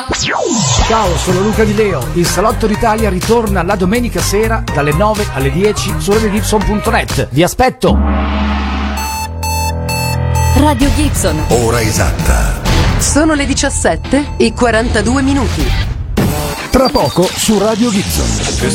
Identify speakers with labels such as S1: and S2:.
S1: Ciao, sono Luca Di Leo. Il Salotto d'Italia ritorna la domenica sera dalle 9 alle 10 su radiogibson.net. Vi aspetto!
S2: Radio Gibson.
S3: Ora esatta.
S4: Sono le 17:42.
S3: Tra poco su Radio Gibson.